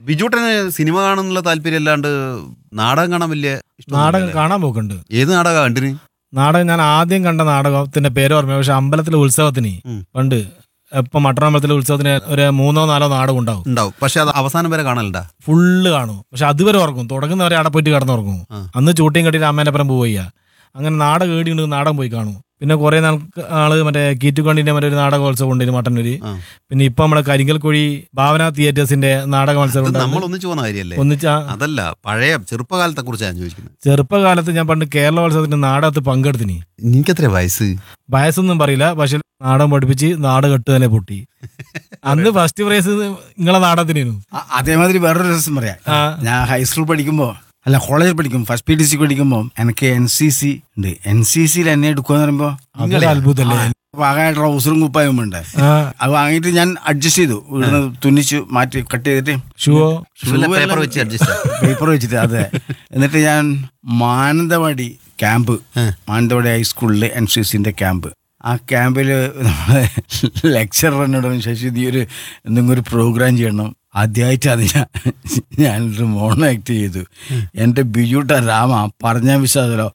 ബിജുട്ടന് cinema കാണാനുള്ള താല്പര്യം അല്ലാണ്ട് നാടകം കാണാൻ വലിയ നാടകം കാണാൻ പോക്കുണ്ട്. ഏത് നാടകം കണ്ടിന്? നാടകം ഞാൻ ആദ്യം കണ്ട നാടകത്തിന്റെ പേര് ഓർമ്മ, പക്ഷെ അമ്പലത്തിലെ ഉത്സവത്തിന് പണ്ട് ഇപ്പൊ മട്ടന്നമ്പലത്തിലെ ഉത്സവത്തിന് ഒരു 3-4 നാടകം ഉണ്ടാവും. പക്ഷെ അത് അവസാനം വരെ കാണലുണ്ടാ? ഫുള്ള് കാണും. പക്ഷെ അതുവരെ ഉറങ്ങും, തുടങ്ങുന്നവരെ അവിടെ പോയിട്ട് കിടന്നുറങ്ങും. അന്ന് ചൂട്ടിയും കെട്ടിട്ട് അമ്മേന്റെ അപ്പുറം പോവുക. അങ്ങനെ നാടകം ഏടിയുണ്ട്, നാടകം പോയി കാണും. പിന്നെ കുറെ ആള് മറ്റേ കീറ്റുകണ്ടിന്റെ മറ്റൊരു നാടകോത്സവം ഉണ്ടായിരുന്നു മട്ടന്നൂര്. പിന്നെ ഇപ്പൊ നമ്മുടെ കരിങ്കൽ കുഴി ഭാവന തിയേറ്റേഴ്സിന്റെ നാടക മത്സരം നമ്മൾ ഒന്നിച്ചു പോകുന്ന കാര്യല്ലേ? അതല്ല, പഴയ ചെറുപ്പകാലത്തെ കുറിച്ചാണ് ചോദിക്കുന്നത്. ചെറുപ്പകാലത്ത് ഞാൻ പണ്ട് കേരളോത്സവത്തിന്റെ നാടകത്ത് പങ്കെടുത്തിന്. നിനക്കെത്ര വയസ്സ്? വയസ്സൊന്നും പറയില്ല, പക്ഷെ നാടകം പഠിപ്പിച്ച് നാടകം എട്ട് തന്നെ പൊട്ടി. അന്ന് ഫസ്റ്റ് പ്രൈസ് നിങ്ങളെ നാടകത്തിനു. അതേമാതിരി വേറൊരു രസം പറയാം. ഞാൻ ഹൈസ്കൂൾ പഠിക്കുമ്പോ കോളേജിൽ പഠിക്കും, ഫസ്റ്റ് PTC പഠിക്കുമ്പോൾ എനിക്ക് NCC ഉണ്ട്. NCCയിൽ എന്നെ എടുക്കുമെന്ന് പറയുമ്പോ അത്ഭുതല്ലേ. പാകായ ട്രൗസറും കുപ്പായും ഉണ്ട്. അത് വാങ്ങിയിട്ട് ഞാൻ അഡ്ജസ്റ്റ് ചെയ്തു, ഇവിടുന്ന് തുന്നിച്ചു മാറ്റി കട്ട് ചെയ്തിട്ട് പേപ്പർ വെച്ചിട്ട് അതെ. എന്നിട്ട് ഞാൻ മാനന്തവാടി ക്യാമ്പ്, മാനന്തവാടി ഹൈസ്കൂളിലെ NCCന്റെ ക്യാമ്പ്. ആ ക്യാമ്പില് നമ്മളെ ലെക്ചററിനോട് ശശി നീ എന്തെങ്കിലും ഒരു പ്രോഗ്രാം ചെയ്യണം. ആദ്യമായിട്ട് അത് ഞാനൊരു മോണോ ആക്ട് ചെയ്തു. എന്റെ ബിജുട്ട രാമ പറഞ്ഞ വിശ്വാസമല്ലോ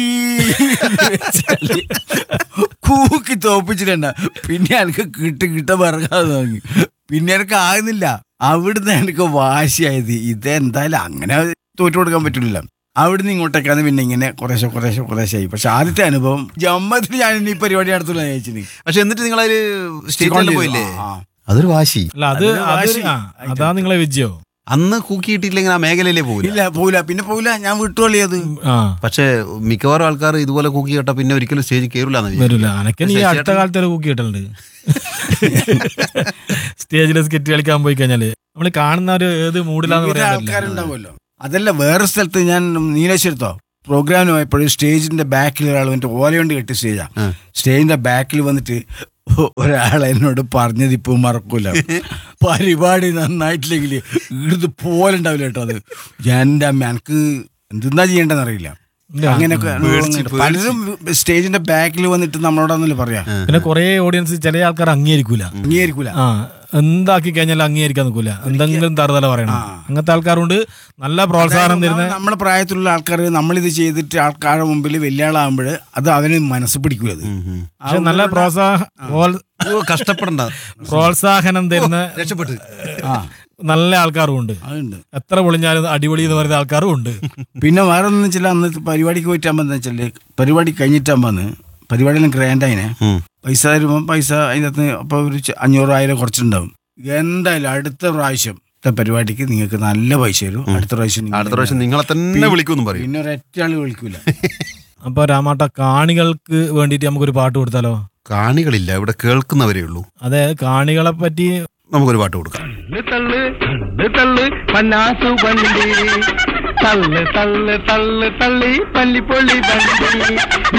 കൂക്കി തോപ്പിച്ചിട്ടുണ്ട്. പിന്നെ എനിക്ക് കിട്ട പറകാതെ നോക്കി. പിന്നെ എനിക്ക് ആകുന്നില്ല. അവിടുന്ന് എനിക്ക് വാശിയായത് ഇതെന്തായാലും അങ്ങനെ തോറ്റു കൊടുക്കാൻ പറ്റില്ല. അവിടുന്ന് ഇങ്ങോട്ടേക്കാണ് പിന്നെ ഇങ്ങനെ കുറേശ്ശെ. പക്ഷെ ആദ്യത്തെ അനുഭവം ജമ്മത്തിന് ഞാൻ ഇനി പരിപാടി നടത്തുള്ള ചോദിച്ചിന്. പക്ഷെ എന്നിട്ട് നിങ്ങളതില് സ്റ്റേജിൽ പോയില്ലേ? അതൊരു വാശി. അതാ നിങ്ങളെ വിജയോ. അന്ന് കൂക്കി കിട്ടിയില്ലെങ്കിൽ ആ മേഖലയിലേ പോവില്ല. പിന്നെ പോവില്ല, ഞാൻ വിട്ടുകളിയത്. പക്ഷെ മിക്കവാറും ആൾക്കാർ ഇതുപോലെ കൂക്കി കേട്ടാ പിന്നെ ഒരിക്കലും സ്റ്റേജിൽ കയറില്ല. അനക്കെ നീ അടുത്ത കാലത്ത് കൂക്കി കിട്ടലുണ്ട്. സ്റ്റേജിൽ സ്കിറ്റ് കളിക്കാൻ പോയി കഴിഞ്ഞാല് നമ്മള് കാണുന്ന ഒരു ഏത് മൂഡിലാന്ന് പറയാൻ ആൾക്കാരുണ്ടാവുമല്ലോ. അതല്ല, വേറെ സ്ഥലത്ത് ഞാൻ നീലേശ്വരത്തോ പ്രോഗ്രാമിന് പോയപ്പോഴും സ്റ്റേജിന്റെ ബാക്കിൽ ഒരാൾ വന്നിട്ട് ഓലയുണ്ട് കെട്ടി സ്റ്റേജിന്റെ ബാക്കിൽ വന്നിട്ട് ഒരാൾ എന്നോട് പറഞ്ഞത് ഇപ്പൊ മറക്കൂല, പരിപാടി നന്നായിട്ടില്ലെങ്കിൽ ഇടുത്ത് പോലെ ഉണ്ടാവില്ല കേട്ടോ. അത് എന്റെ അമ്മ എനിക്ക് എന്തെന്നാ ചെയ്യേണ്ടെന്ന് അറിയില്ല. അങ്ങനെയൊക്കെ പലരും സ്റ്റേജിന്റെ ബാക്കിൽ വന്നിട്ട് നമ്മളോടൊന്നല്ലേ പറയാ. പിന്നെ കുറെ ഓഡിയൻസ് ചില ആൾക്കാർ അംഗീകരിക്കൂല. എന്താക്കി കഴിഞ്ഞാൽ അംഗീകരിക്കാൻ നിൽക്കൂല, എന്തെങ്കിലും തറുതല പറയണം. അങ്ങനത്തെ ആൾക്കാരുണ്ട്. നല്ല പ്രോത്സാഹനം തരുന്ന നമ്മുടെ പ്രായത്തിലുള്ള ആൾക്കാർ നമ്മളിത് ചെയ്തിട്ട് ആൾക്കാരുടെ മുമ്പിൽ വലിയ ആളാകുമ്പോൾ അത് അവന് മനസ്സ് പിടിക്കൂല. പക്ഷെ നല്ല കഷ്ടപ്പെടണ്ട പ്രോത്സാഹനം തരുന്ന രക്ഷപ്പെട്ട് നല്ല ആൾക്കാരും ഉണ്ട്. എത്ര പൊളിഞ്ഞാലും അടിപൊളി എന്ന് പറയുന്ന ആൾക്കാരും ഉണ്ട്. പിന്നെ വേറെ ഒന്നും വെച്ചാൽ അന്ന് പരിപാടിക്ക് പോയിട്ടാകുമ്പോൾ വെച്ചാല് പരിപാടി കഴിഞ്ഞിട്ടാകുമ്പോന്ന് പരിപാടിയെല്ലാം ഗ്രാൻഡായിനെ പൈസ തരുമ്പോൾ പൈസ അതിനകത്ത് അപ്പൊ ഒരു 500-1000 കുറച്ചുണ്ടാവും. എന്തായാലും അടുത്ത പ്രാവശ്യം പരിപാടിക്ക് നിങ്ങൾക്ക് നല്ല പൈസ തരും. അടുത്ത പ്രാവശ്യം നിങ്ങളെ തന്നെ വിളിക്കുമെന്ന് പറയും. പിന്നെ ഒരൊറ്റ ആള് വിളിക്കൂല. അപ്പൊ രാമാട്ട, കാണികൾക്ക് വേണ്ടിട്ട് നമുക്കൊരു പാട്ട് കൊടുത്താലോ? കാണികളില്ല, ഇവിടെ കേൾക്കുന്നവരേ ഉള്ളൂ. അതെ, കാണികളെ പറ്റി നമുക്കൊരു പാട്ട് കൊടുക്കാം. തള്ളി പള്ളി പൊള്ളി